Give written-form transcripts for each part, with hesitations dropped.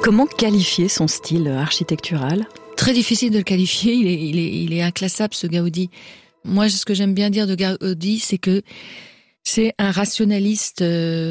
Comment qualifier son style architectural ? Très difficile de le qualifier, il est inclassable ce Gaudi. Moi, ce que j'aime bien dire de Gaudi, c'est que c'est un rationaliste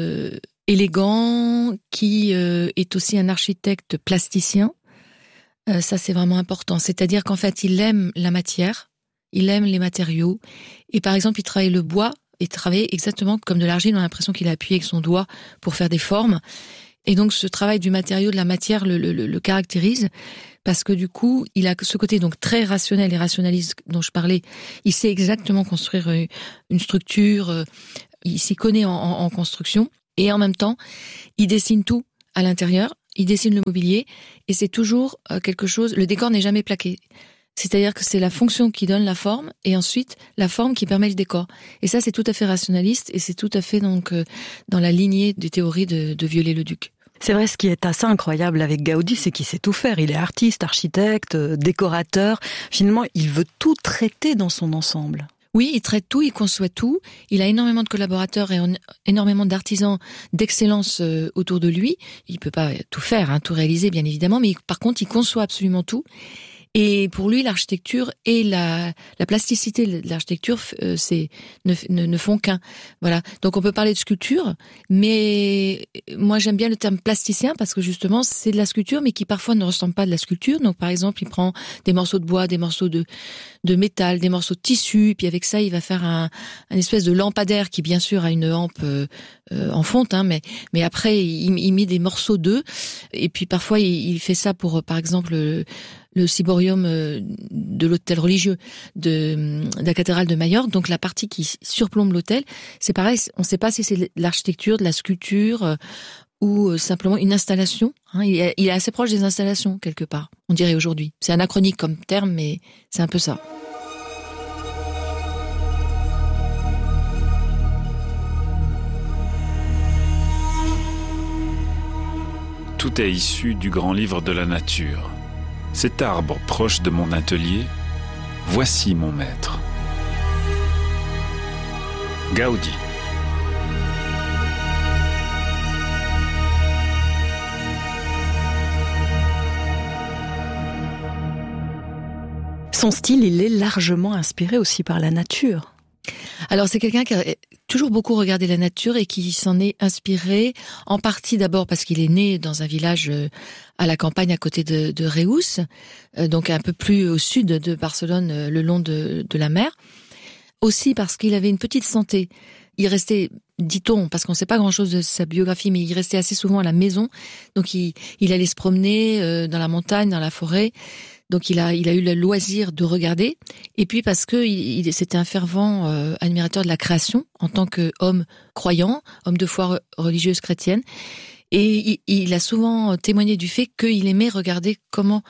élégant qui est aussi un architecte plasticien. Ça, c'est vraiment important. C'est-à-dire qu'en fait, il aime la matière, il aime les matériaux. Et par exemple, il travaille le bois, il travaille exactement comme de l'argile. On a l'impression qu'il a appuyé avec son doigt pour faire des formes. Et donc, ce travail du matériau, de la matière, le caractérise. Parce que du coup, il a ce côté donc très rationnel et rationaliste dont je parlais. Il sait exactement construire une structure, il s'y connaît en construction. Et en même temps, il dessine tout à l'intérieur, il dessine le mobilier, et c'est toujours quelque chose... Le décor n'est jamais plaqué. C'est-à-dire que c'est la fonction qui donne la forme, et ensuite la forme qui permet le décor. Et ça, c'est tout à fait rationaliste, et c'est tout à fait donc dans la lignée des théories de Viollet-le-Duc. C'est vrai, ce qui est assez incroyable avec Gaudi, c'est qu'il sait tout faire. Il est artiste, architecte, décorateur. Finalement, il veut tout traiter dans son ensemble. Oui, il traite tout, il conçoit tout. Il a énormément de collaborateurs et énormément d'artisans d'excellence autour de lui. Il peut pas tout faire, tout réaliser, bien évidemment, mais par contre, il conçoit absolument tout. Et pour lui, l'architecture et la plasticité de l'architecture, ne font qu'un. Voilà. Donc on peut parler de sculpture, mais moi j'aime bien le terme plasticien parce que justement c'est de la sculpture, mais qui parfois ne ressemble pas à de la sculpture. Donc par exemple, il prend des morceaux de bois, des morceaux de métal, des morceaux de tissu, et puis avec ça, il va faire un espèce de lampadaire qui bien sûr a une hampe en fonte, mais après il met des morceaux d'œufs, et puis parfois il fait ça pour par exemple le ciborium de l'hôtel religieux de la cathédrale de Majorque, donc la partie qui surplombe l'hôtel. C'est pareil, on ne sait pas si c'est de l'architecture, de la sculpture ou simplement une installation. Il est assez proche des installations quelque part, on dirait aujourd'hui. C'est anachronique comme terme, mais c'est un peu ça. Tout est issu du grand livre de la nature. Cet arbre proche de mon atelier, voici mon maître. Gaudi. Son style, il est largement inspiré aussi par la nature. Alors c'est quelqu'un qui a toujours beaucoup regardé la nature et qui s'en est inspiré, en partie d'abord parce qu'il est né dans un village à la campagne à côté de Reus, donc un peu plus au sud de Barcelone, le long de la mer. Aussi parce qu'il avait une petite santé. Il restait, dit-on, parce qu'on ne sait pas grand-chose de sa biographie, mais il restait assez souvent à la maison. Donc il allait se promener dans la montagne, dans la forêt. Donc il a eu le loisir de regarder, et puis parce que c'était un fervent admirateur de la création en tant qu'homme croyant, homme de foi religieuse chrétienne, et il a souvent témoigné du fait qu'il aimait regarder comment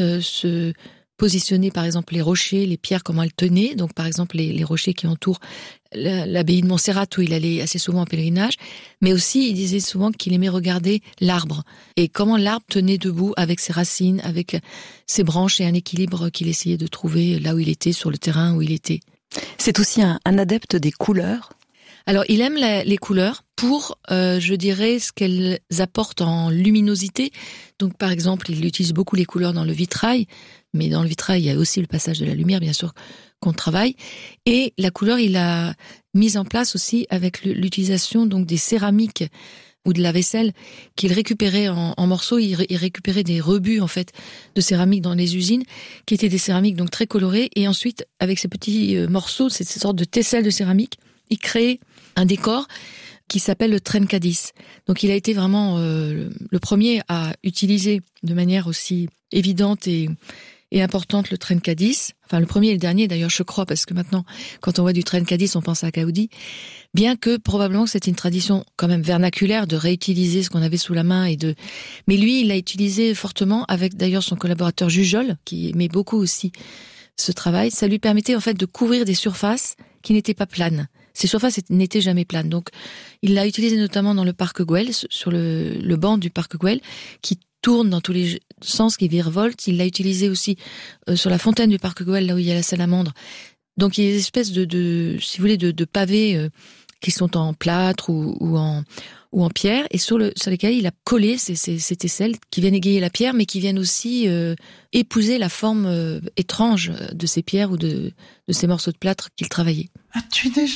se positionner par exemple les rochers, les pierres, comment elles tenaient, donc par exemple les rochers qui entourent l'abbaye de Montserrat où il allait assez souvent en pèlerinage, mais aussi il disait souvent qu'il aimait regarder l'arbre et comment l'arbre tenait debout avec ses racines, avec ses branches et un équilibre qu'il essayait de trouver là où il était, sur le terrain où il était. C'est aussi un adepte des couleurs. Alors il aime les couleurs pour, je dirais, ce qu'elles apportent en luminosité. Donc par exemple, il utilise beaucoup les couleurs dans le vitrail, mais dans le vitrail il y a aussi le passage de la lumière, bien sûr, qu'on travaille. Et la couleur, il a mise en place aussi avec l'utilisation donc des céramiques ou de la vaisselle qu'il récupérait en morceaux. Il récupérait des rebuts en fait de céramique dans les usines, qui étaient des céramiques donc très colorées. Et ensuite, avec ces petits morceaux, ces sortes de tesselles de céramique, il crée un décor qui s'appelle le trencadís. Donc il a été vraiment le premier à utiliser de manière aussi évidente et importante le trencadís. Enfin le premier et le dernier d'ailleurs, je crois, parce que maintenant quand on voit du trencadís on pense à Gaudi, bien que probablement c'était une tradition quand même vernaculaire de réutiliser ce qu'on avait sous la main mais lui il l'a utilisé fortement avec d'ailleurs son collaborateur Jujol qui aimait beaucoup aussi ce travail. Ça lui permettait en fait de couvrir des surfaces qui n'étaient pas planes. Ces surfaces n'étaient jamais planes. Donc, il l'a utilisé notamment dans le parc Güell, sur le banc du parc Güell, qui tourne dans tous les sens, qui virevolte. Il l'a utilisé aussi sur la fontaine du parc Güell, là où il y a la salamandre. Donc, il y a des espèces si vous voulez, de pavés qui sont en plâtre ou en pierre, et sur lesquels il a collé ces tesselles qui viennent égayer la pierre, mais qui viennent aussi épouser la forme étrange de ces pierres ou de ces morceaux de plâtre qu'il travaillait. As-tu déjà